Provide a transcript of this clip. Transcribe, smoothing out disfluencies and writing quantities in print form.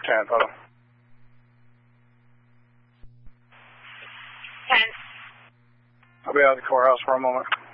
10, hold on. 10. I'll be out of the courthouse for a moment.